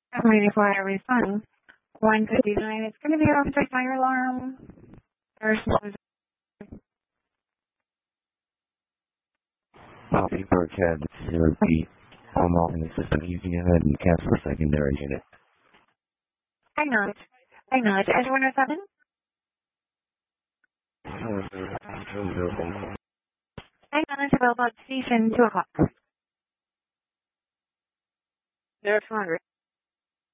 I'm waiting for a refund. 159. It's going to be off the fire alarm. First one. Copy per cab 0P. Home off in the system. You can go ahead and cancel the secondary unit. I know it. As 107? I know it's about station 2 o'clock. There's 200.